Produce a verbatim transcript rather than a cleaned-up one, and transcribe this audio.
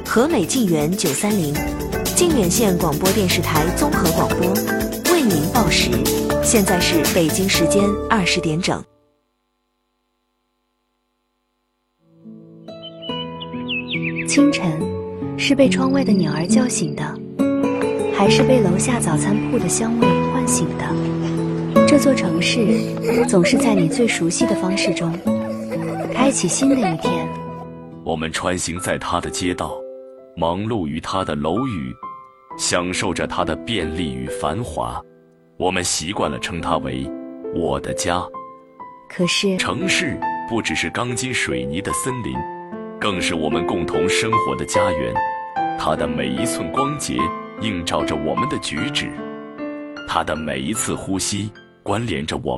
和美晋源九三零，靖远县广播电视台综合广播为您报时，现在是北京时间二十点整。清晨，是被窗外的鸟儿叫醒的，还是被楼下早餐铺的香味唤醒的？这座城市总是在你最熟悉的方式中，开启新的一天。 我们穿行在它的街道，忙碌于它的楼宇，享受着它的便利与繁华。我们习惯了称它为我的家。 可是， 城市不只是钢筋水泥的森林，更是我们共同生活的家园。它的每一寸光洁映照着我们的举止，它的每一次呼吸关联着我们